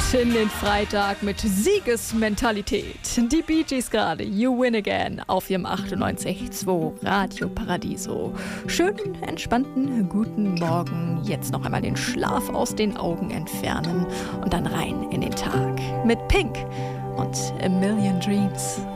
in den Freitag mit Siegesmentalität. Die Bee Gees gerade, You Win Again auf ihrem 98.2 Radio Paradiso. Schönen, entspannten, guten Morgen. Jetzt noch einmal den Schlaf aus den Augen entfernen und dann rein in den Tag mit Pink und A Million Dreams.